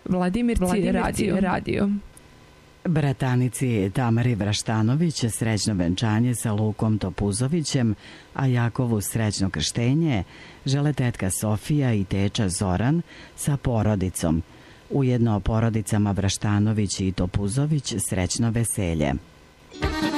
Vladimirci radio. Bratanici Tamari Vraštanović srećno venčanje sa Lukom Topuzovićem, a Jakovu srećno krštenje žele tetka Sofija i teča Zoran sa porodicom. Ujedno porodicama Vraštanović i Topuzović srećno veselje.